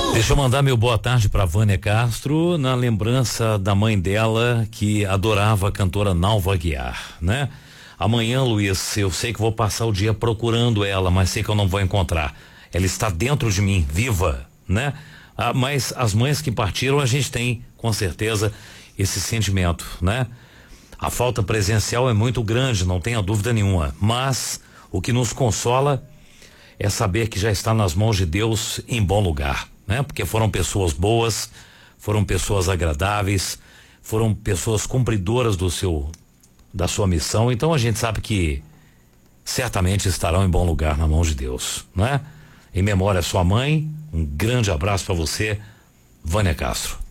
Deixa eu mandar meu boa tarde pra Vânia Castro, na lembrança da mãe dela que adorava a cantora Nalva Aguiar, né? Amanhã, Luiz, eu sei que vou passar o dia procurando ela, mas sei que eu não vou encontrar. Ela está dentro de mim, viva, né? Mas as mães que partiram, a gente tem, com certeza, esse sentimento, né? A falta presencial é muito grande, não tenha dúvida nenhuma, mas o que nos consola é saber que já está nas mãos de Deus em bom lugar, né? Porque foram pessoas boas, foram pessoas agradáveis, foram pessoas cumpridoras da sua missão, então a gente sabe que certamente estarão em bom lugar na mão de Deus, né? Em memória à sua mãe, um grande abraço para você, Vânia Castro.